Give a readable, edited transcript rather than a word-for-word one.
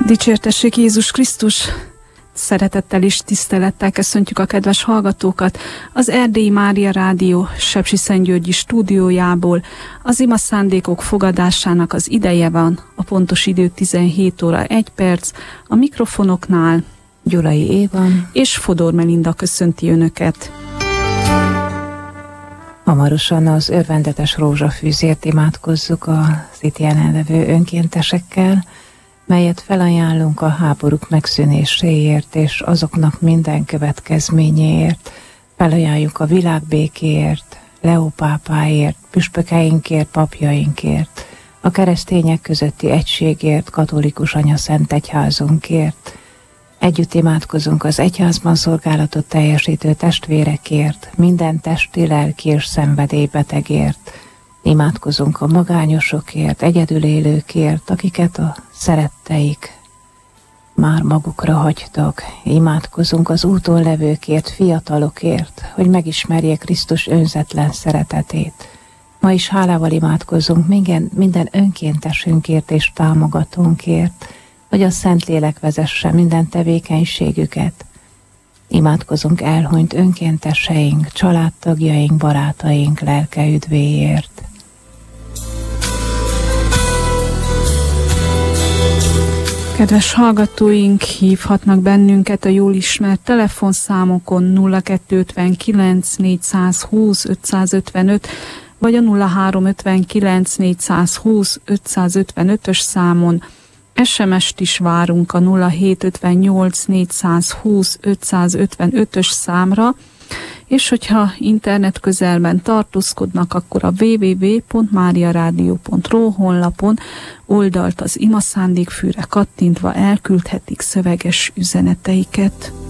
Dicsértessék Jézus Krisztus! Szeretettel és tisztelettel köszöntjük a kedves hallgatókat az Erdélyi Mária Rádió Sepsiszentgyörgyi stúdiójából. Az ima szándékok fogadásának az ideje van, a pontos idő 17 óra 1 perc, a mikrofonoknál Gyulai Éva és Fodor Melinda köszönti Önöket. Hamarosan az örvendetes rózsafűzért imádkozzuk az itt jelenlevő önkéntesekkel, melyet felajánlunk a háborúk megszűnéséért és azoknak minden következményéért. Felajánljuk a világbékéért, Leó pápáért, püspökeinkért, papjainkért, a keresztények közötti egységért, katolikus anyaszent egyházunkért. Együtt imádkozunk az egyházban szolgálatot teljesítő testvérekért, minden testi, lelki és szenvedélybetegért. Imádkozunk a magányosokért, egyedül élőkért, akiket a szeretteik már magukra hagytak. Imádkozunk az úton levőkért, fiatalokért, hogy megismerjék Krisztus önzetlen szeretetét. Ma is hálával imádkozunk minden önkéntesünkért és támogatónkért, hogy a Szentlélek vezesse minden tevékenységüket. Imádkozunk elhunyt önkénteseink, családtagjaink, barátaink lelke üdvéért. Kedves hallgatóink, hívhatnak bennünket a jól ismert telefonszámokon 0259 420 555 vagy a 0359 420 555-ös számon. SMS-t is várunk a 0758 420 555-ös számra, és hogyha internet közelben tartózkodnak, akkor a www.mariaradio.ru honlapon oldalt az ima szándékfűre kattintva elküldhetik szöveges üzeneteiket.